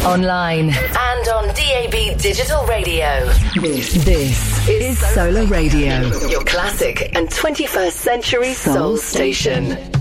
online, and on DAB Digital Radio. This is Solar Radio, your classic and 21st century soul station.